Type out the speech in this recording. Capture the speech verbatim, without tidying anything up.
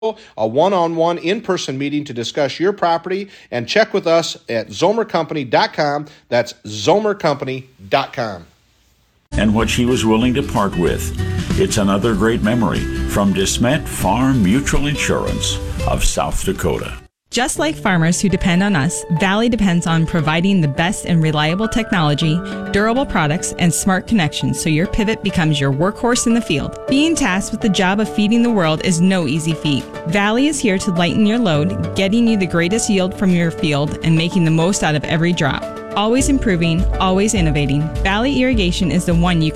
a one-on-one in-person meeting to discuss your property, and check with us at zomer company dot com. That's zomer company dot com. And what she was willing to part with. It's another great memory from DeSmet Farm Mutual Insurance of South Dakota. Just like farmers who depend on us, Valley depends on providing the best and reliable technology, durable products, and smart connections so your pivot becomes your workhorse in the field. Being tasked with the job of feeding the world is no easy feat. Valley is here to lighten your load, getting you the greatest yield from your field and making the most out of every drop. Always improving, always innovating. Valley Irrigation is the one you can